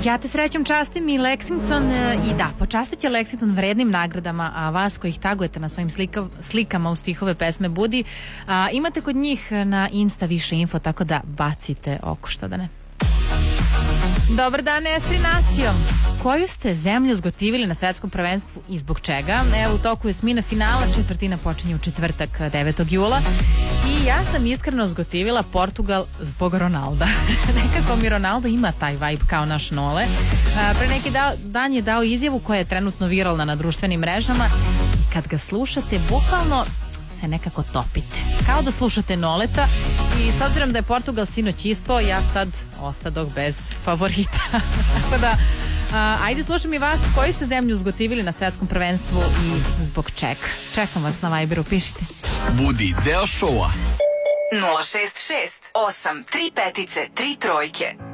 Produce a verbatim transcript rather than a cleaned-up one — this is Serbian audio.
Ja te srećem častim i Lexington i da, počastit će Lexington vrednim nagradama, a vas koji ih tagujete na svojim slika, slikama u stihove pesme Budi, a, imate kod njih na Insta više info, tako da bacite oko, što da ne. Dobar dan, Estri nacijo. Koju ste zemlju zgotivili na svetskom prvenstvu i zbog čega? Evo, u toku je osmina finala, četvrtina počinje u četvrtak devetog jula i ja sam iskreno zgotivila Portugal zbog Ronalda. Nekako mi Ronaldo ima taj vibe kao naš Nole. A, pre neki dao, dan je dao izjavu koja je trenutno viralna na društvenim mrežama i kad ga slušate, bukvalno se nekako topite. Kao da slušate Noleta i s obzirom da je Portugal sinoć ispao, ja sad ostadog bez favorita. Tako da, a, ajde slušam i vas, koju ste zemlju zgotivili na svetskom prvenstvu i zbog čega? Čekam vas na Viberu, pišite. Budi deo šoua. nula šest šest osam tri petice tri trojke.